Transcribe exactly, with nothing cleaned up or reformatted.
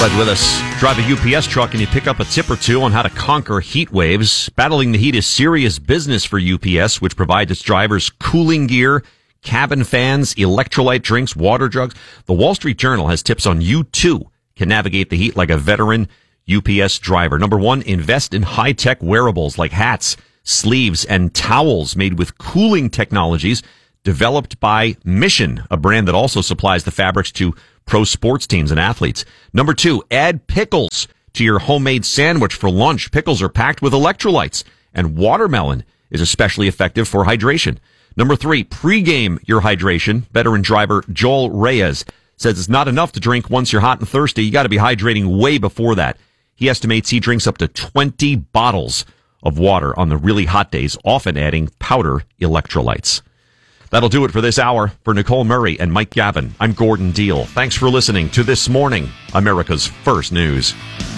Glad with us. Drive a U P S truck and you pick up a tip or two on how to conquer heat waves. Battling the heat is serious business for U P S, which provides its drivers cooling gear, cabin fans, electrolyte drinks, water jugs. The Wall Street Journal has tips on you, too, can navigate the heat like a veteran U P S driver. Number one, invest in high-tech wearables like hats, sleeves, and towels made with cooling technologies developed by Mission, a brand that also supplies the fabrics to pro sports teams and athletes. Number two, add pickles to your homemade sandwich for lunch. Pickles are packed with electrolytes, and watermelon is especially effective for hydration. Number three, pregame your hydration. Veteran driver Joel Reyes says it's not enough to drink once you're hot and thirsty. You got to be hydrating way before that. He estimates he drinks up to twenty bottles of water on the really hot days, often adding powder electrolytes. That'll do it for this hour. For Nicole Murray and Mike Gavin, I'm Gordon Deal. Thanks for listening to This Morning, America's First News.